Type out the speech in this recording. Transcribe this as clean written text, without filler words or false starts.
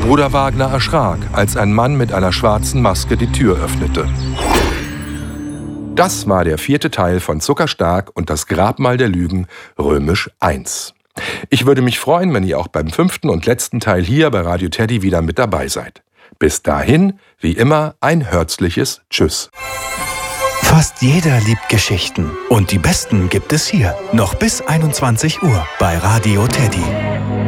Bruder Wagner erschrak, als ein Mann mit einer schwarzen Maske die Tür öffnete. Das war der 4. Teil von Zuckerstark und das Grabmal der Lügen, römisch 1. Ich würde mich freuen, wenn ihr auch beim 5. und letzten Teil hier bei Radio Teddy wieder mit dabei seid. Bis dahin, wie immer, ein herzliches Tschüss. Fast jeder liebt Geschichten. Und die besten gibt es hier. Noch bis 21 Uhr bei Radio Teddy.